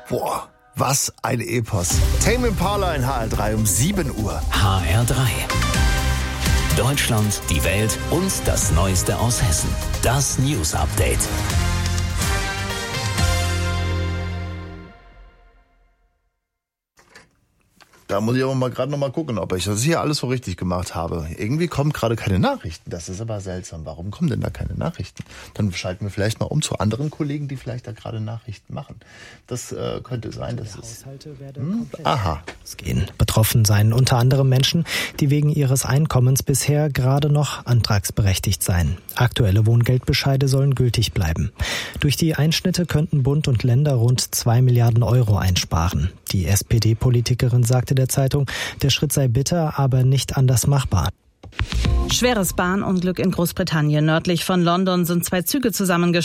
Boah, was ein Epos. Tame Impala in HR3 um 7 Uhr. HR3. Deutschland, die Welt und das Neueste aus Hessen. Das News Update. Da muss ich aber gerade noch mal gucken, ob ich das hier alles so richtig gemacht habe. Irgendwie kommen gerade keine Nachrichten. Das ist aber seltsam. Warum kommen denn da keine Nachrichten? Dann schalten wir vielleicht mal um zu anderen Kollegen, die vielleicht da gerade Nachrichten machen. Das könnte sein, dass es... Aha. Gehen. Betroffen seien unter anderem Menschen, die wegen ihres Einkommens bisher gerade noch antragsberechtigt seien. Aktuelle Wohngeldbescheide sollen gültig bleiben. Durch die Einschnitte könnten Bund und Länder rund 2 Milliarden Euro einsparen. Die SPD-Politikerin sagte der Zeitung, der Schritt sei bitter, aber nicht anders machbar. Schweres Bahnunglück in Großbritannien. Nördlich von London sind 2 Züge zusammengestoßen.